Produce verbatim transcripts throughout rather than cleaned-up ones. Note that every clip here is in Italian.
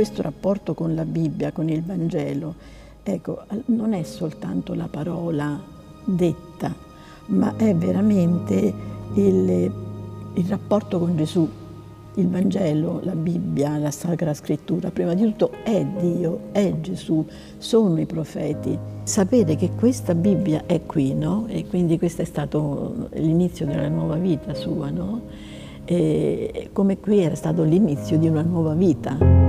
questo rapporto con la Bibbia, con il Vangelo, ecco, non è soltanto la parola detta, ma è veramente il, il rapporto con Gesù. Il Vangelo, la Bibbia, la Sacra Scrittura, prima di tutto è Dio, è Gesù, sono i profeti. Sapere che questa Bibbia è qui, no? E quindi questo è stato l'inizio della nuova vita sua, no? E come qui era stato l'inizio di una nuova vita.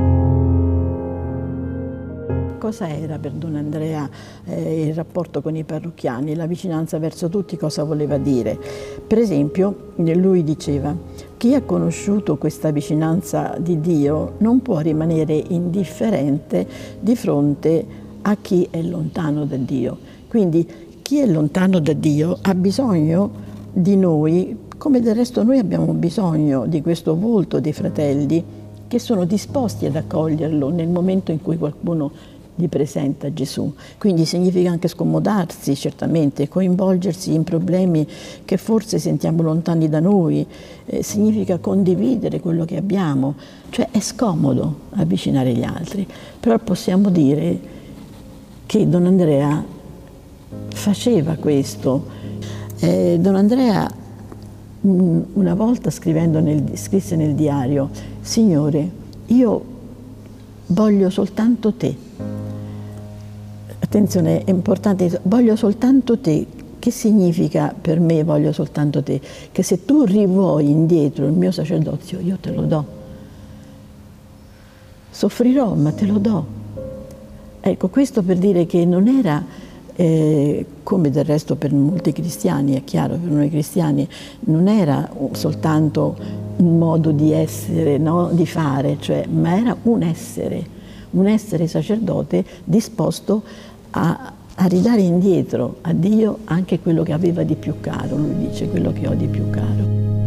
Cosa era per Don Andrea eh, il rapporto con i parrocchiani, la vicinanza verso tutti, cosa voleva dire? Per esempio, lui diceva: chi ha conosciuto questa vicinanza di Dio non può rimanere indifferente di fronte a chi è lontano da Dio. Quindi chi è lontano da Dio ha bisogno di noi, come del resto noi abbiamo bisogno di questo volto dei fratelli che sono disposti ad accoglierlo nel momento in cui qualcuno gli presenta Gesù. Quindi significa anche scomodarsi, certamente, coinvolgersi in problemi che forse sentiamo lontani da noi, eh, significa condividere quello che abbiamo, cioè è scomodo avvicinare gli altri, però possiamo dire che Don Andrea faceva questo. Eh, Don Andrea mh, una volta scrivendo nel, scrisse nel diario: Signore, io voglio soltanto te. Attenzione, è importante, voglio soltanto te. Che significa per me voglio soltanto te? Che se tu rivuoi indietro il mio sacerdozio, io te lo do. Soffrirò, ma te lo do. Ecco, questo per dire che non era, eh, come del resto per molti cristiani, è chiaro, per noi cristiani, non era soltanto un modo di essere, no? Di fare, cioè, ma era un essere, un essere sacerdote disposto A, a ridare indietro a Dio anche quello che aveva di più caro. Lui dice: quello che ho di più caro.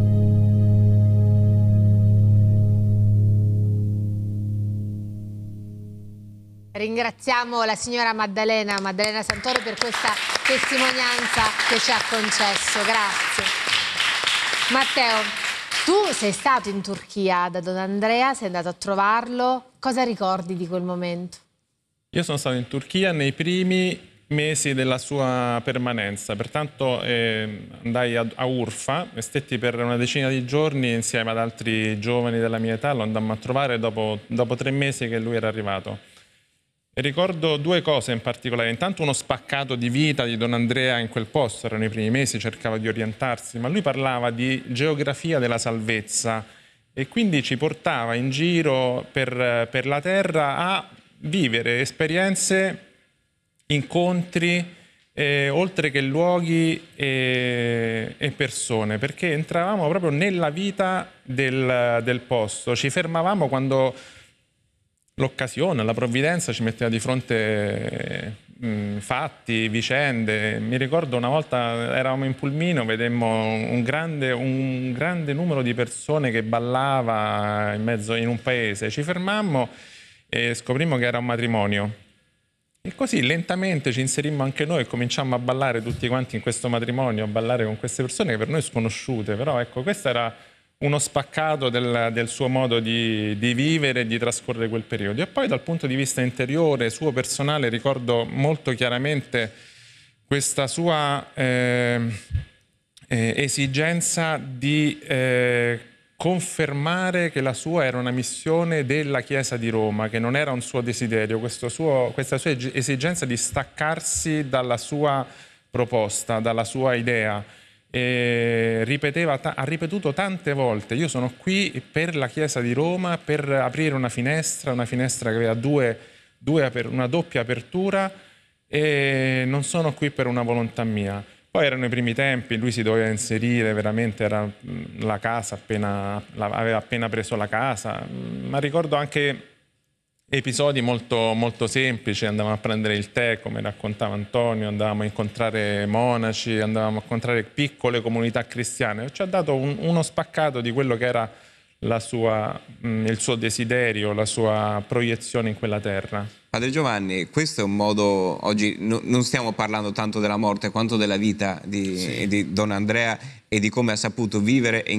Ringraziamo la signora Maddalena, Maddalena Santoro, per questa testimonianza che ci ha concesso. Grazie. Matteo, tu sei stato in Turchia da Don Andrea, sei andato a trovarlo. Cosa ricordi di quel momento? Io sono stato in Turchia nei primi mesi della sua permanenza, pertanto eh, andai a, a Urfa e stetti per una decina di giorni insieme ad altri giovani della mia età, lo andammo a trovare dopo, dopo tre mesi che lui era arrivato. E ricordo due cose in particolare: intanto uno spaccato di vita di Don Andrea in quel posto, erano i primi mesi, cercava di orientarsi, ma lui parlava di geografia della salvezza e quindi ci portava in giro per, per la terra a vivere esperienze, incontri, eh, oltre che luoghi e, e persone, perché entravamo proprio nella vita del, del posto, ci fermavamo quando l'occasione, la provvidenza ci metteva di fronte mh, fatti, vicende. Mi ricordo una volta eravamo in pulmino, vedemmo un grande, un grande numero di persone che ballava in mezzo in un paese, ci fermammo e scoprimmo che era un matrimonio. E così lentamente ci inserimmo anche noi e cominciammo a ballare tutti quanti in questo matrimonio, a ballare con queste persone che per noi sconosciute, però ecco, questo era uno spaccato del, del suo modo di, di vivere e di trascorrere quel periodo. E poi dal punto di vista interiore, suo personale, ricordo molto chiaramente questa sua eh, eh, esigenza di eh, confermare che la sua era una missione della Chiesa di Roma, che non era un suo desiderio, questo suo, questa sua esigenza di staccarsi dalla sua proposta, dalla sua idea. E ripeteva, ha ripetuto tante volte: io sono qui per la Chiesa di Roma, per aprire una finestra, una finestra che aveva due, due, una doppia apertura, e non sono qui per una volontà mia. Poi erano i primi tempi, lui si doveva inserire, veramente era la casa, appena, aveva appena preso la casa, ma ricordo anche episodi molto, molto semplici: andavamo a prendere il tè, come raccontava Antonio, andavamo a incontrare monaci, andavamo a incontrare piccole comunità cristiane. Ci ha dato un, uno spaccato di quello che era la sua, mh, il suo desiderio, la sua proiezione in quella terra. Padre Giovanni, questo è un modo, oggi no, non stiamo parlando tanto della morte quanto della vita di, sì. di Don Andrea e di come ha saputo vivere e